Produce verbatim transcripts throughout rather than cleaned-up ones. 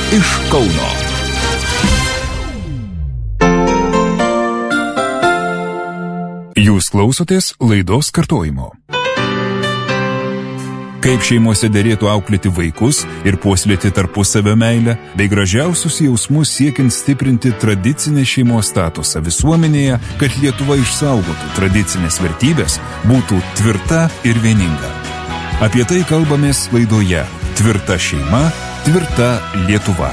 iš Kauno. Jūs klausotės laidos kartojimo. Kaip šeimose derėtų auklėti vaikus ir puoselėti tarpusavio meilę, bei gražiausius jausmus siekiant stiprinti tradicinę šeimos statusą visuomenėje, kad Lietuva išsaugotų tradicinės vertybės, būtų tvirta ir vieninga. Apie tai kalbamės laidoje Tvirta šeima, tvirta Lietuva.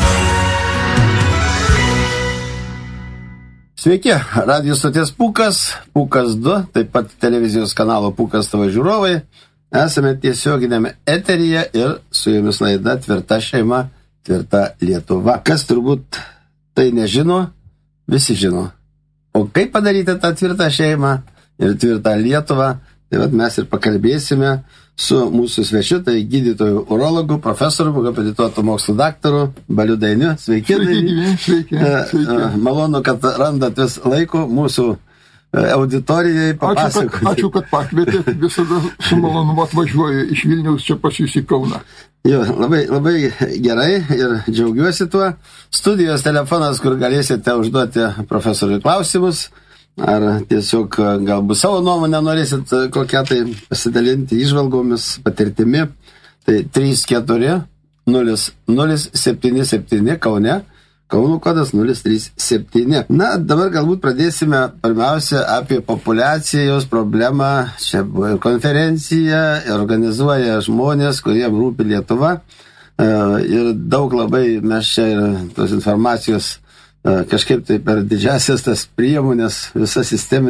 Sveiki, radijo stoties Pūkas, Pūkas du, taip pat televizijos kanalo Pūkas tavo žiūrovai. Esame tiesioginėme eteryje ir su jumis laida Tvirta šeima, tvirta Lietuva. Kas turbūt tai nežino, visi žino. O kaip padaryti tą tvirtą šeimą ir tvirtą Lietuvą, tai vat mes ir pakalbėsime su mūsų svečiu, tai gydytojų urologų, profesorių, habilituotų mokslų daktaru Baliu Dainiu. Sveiki, sveiki, sveiki, sveiki. Malonu, kad randat vis laiko mūsų auditorijai papasakoti. Ačiū, kad, ačiū, kad pakvietėt, visada su malonumu atvažiuoju iš Vilniaus čia pas jūs į Kauną. Jo, labai, labai gerai ir džiaugiuosi tuo. Studijos telefonas, kur galėsite užduoti profesoriui klausimus, ar tiesiog galbūt savo nuomonę norėsit kokią tai pasidalinti įžvalgomis, patirtimi. Tai trys keturi nulis nulis septyni septyni Kaune. Kauno kodas nulis trys septyni. Na, dabar galbūt pradėsime pirmiausia apie populiacijos problemą. Čia buvo konferencija, organizuoja žmonės, kuriem rūpi Lietuva. Ir daug labai mes čia ir tos informacijos kažkaip tai per didžiasias tas priemonės, visa sisteminė